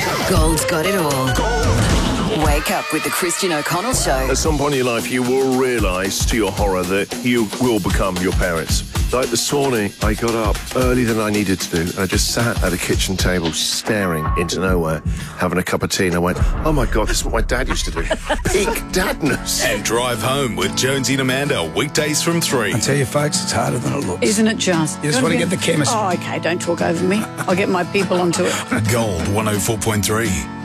Gold's got it all. Wake up with the Christian O'Connell Show. At some point in your life, you will realise, to your horror, that you will become your parents. Like this morning, I got up earlier than I needed to do, and I just sat at a kitchen table staring into nowhere, having a cup of tea, and I went, oh my God, this is what my dad used to do. Peak dadness. And Drive Home with Jonesy and Amanda, weekdays from 3. I tell you, folks, it's harder than it looks. Isn't it just? You just want to get the chemist. Oh, okay, don't talk over me. I'll get my people onto it. Gold 104.3.